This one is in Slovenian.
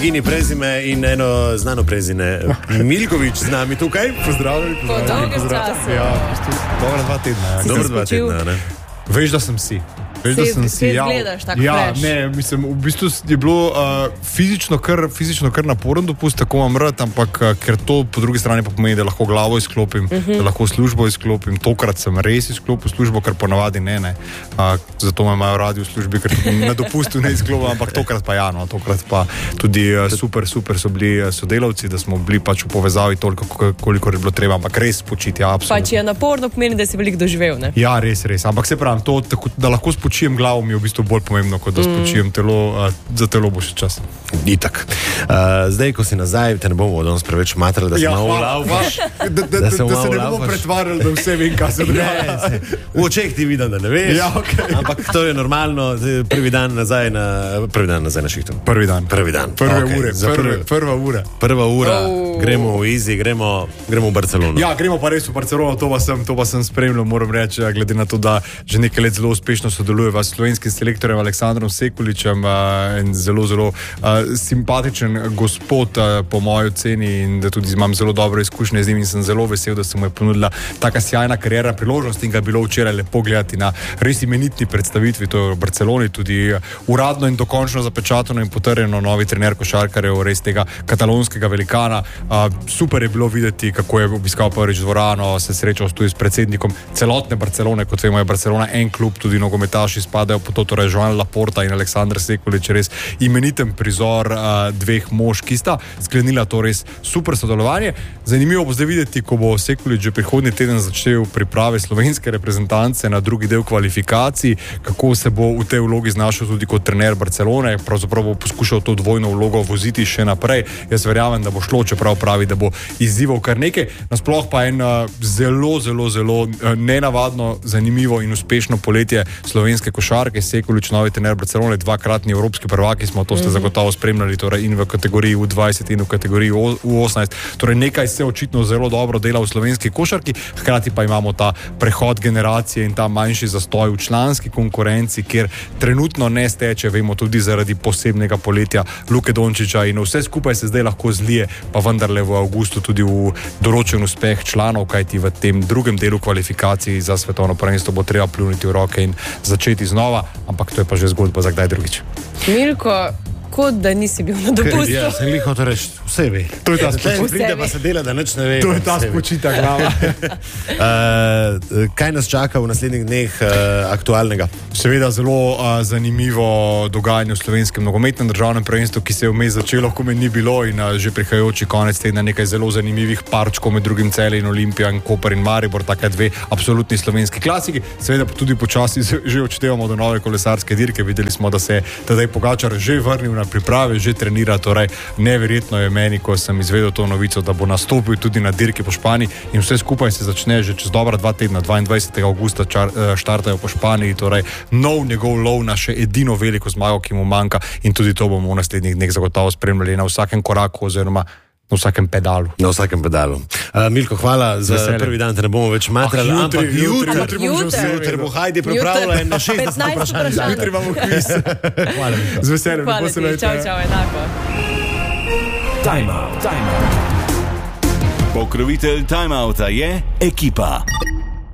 Regini prezime in eno znano prezime. Milković z nami tukaj. Pozdravljeni. Po dolgem času. Ja, dobra 2 tedna. Dobro 2 tedna, ne? Veš, da sem si. Gledaš tako fresh. Ne, mislim, v bistvu je bilo fizično kar naporen dopust, tako imam rad, ampak ker to po drugi strani pa pomeni, da lahko glavo izklopim, da lahko službo izklopim. Tokrat sem res izklopil službo, ker ponavadi ne. Zato me imajo radi v službi, ker na dopustu ne izklopim, ampak tokrat pa ja, no, tokrat pa tudi super so bili sodelavci, da smo bili pač v povezavi toliko, koliko je bilo treba, ampak res počiti, ja, absolutno. Pač je naporno, pomeni, da si veliko doživel, ne? Ja, res, ampak se pravim, to, tako, da lahko spočijem glavo, mi je v bistvu bolj pomembno, kot da spočijem telo, za telo bo še čas. Itak. Zdaj, ko si nazaj, te ne bomo danes preveč matrali, da se malo laufaš. Da se ne bomo pretvarjali, da vse vem, kaj se dogaja. V očeh ti vidim, da ne veš. Ja, okay. Ampak to je normalno, prvi dan nazaj na šihtu. Prvi dan. Prva ura. Gremo v Easy, gremo v Barcelono. Ja, gremo pa res v Barcelono, to pa sem spremljal, moram reči, glede na to, da že nekaj let zelo uspešno sodelujeva s slovenskim selektorjem Aleksandrom Sekuličem in zelo simpatičen gospod po moji oceni in da tudi imam zelo dobre izkušnje z njim in sem zelo vesel, da se mu je ponudila taka sjajna karierna priložnost in ga je bilo včeraj lepo gledati na res imenitni predstavitvi, to je v Barceloni, tudi uradno in dokončno zapečateno in potrjeno novi trener košarkarjev, res tega katalonskega velikana. Super je bilo videti, kako je obiskal prvič dvorano, se srečal tudi s predsednikom celotne Barcelone, kot vemo je Barcelona en klub, tudi nogometaši spadajo po to, torej Joan Laporta in Aleksandr Sekulič, res imeniten prizor dveh mož, ki sta sklenila to res super sodelovanje. Zanimivo bo zdaj videti, ko bo Sekulič že prihodnji teden začel priprave slovenske reprezentance na drugi del kvalifikacij, kako se bo v tej vlogi znašel tudi kot trener Barcelone, pravzaprav bo poskušal to dvojno vlogo voziti še naprej. Jaz verjamem, da bo šlo, čeprav pravi, da bo izzival kar nekaj. Nasploh pa en zelo nenavadno, zanimivo in uspešno poletje slovenske košarke. Sekulič, novi trener Barcelone, 2-kratni evropski prvaki smo, to ste zagotovo spremljali, torej in v kategoriji U20 in v kategoriji U18. Torej nekaj se očitno zelo dobro dela v slovenski košarki, hkrati pa imamo ta prehod generacije in ta manjši zastoj v članski konkurenci, kjer trenutno ne steče, vemo tudi zaradi posebnega poletja Luke Dončića in vse skupaj se zdaj lahko zlije, pa vendarle v avgustu tudi v določen uspeh članov, kajti v tem drugem delu kvalifikacij za svetovno prvenstvo bo treba pljuniti v roke in začeti znova, ampak to je pa že zgodba za kdaj drugič. Milko, kot da nisi bil na dopustu. Ja, sem liho to reči, vse ve. To je ta spočitek. Pride pa se dela, da nič ne ve. To je ta spočitek, glava. Kaj nas čaka v naslednjih dneh aktualnega? Seveda zelo zanimivo dogajanje v slovenskem nogometnem državnem prvenstvu, ki se je vmes začelo, ko me ni bilo, in že prihajajoči konec tedna nekaj zelo zanimivih parčkov, med drugim Celje in Olimpija in Koper in Maribor, taka dve absolutni slovenski klasiki. Seveda pa tudi počasi že odštevamo do nove kolesarske dirke. Videli smo, da se je Tadej Pogačar že vrnil na priprave, že trenira, torej neverjetno je meni, ko sem izvedel to novico, da bo nastopil tudi na dirki po Španiji in vse skupaj se začne že čez dobra 2 tedna, 22. augusta štartajo po Španiji, torej njegov lov na še edino veliko zmago, ki mu manjka, in tudi to bomo v naslednjih dneh zagotovo spremljali na vsakem koraku oziroma na vsakem pedalu. Na vsakem pedalu. Milko, hvala za prvi dan, te ne bomo več matrali, ampak jutri bo Hajdi pripravila na 60 vprašanj. Jutri imamo kviz. Hvala, Milko. Z veseljem. Hvala ti, čau, enako. Time out. Pokrovitelj Time Outa je Ekipa.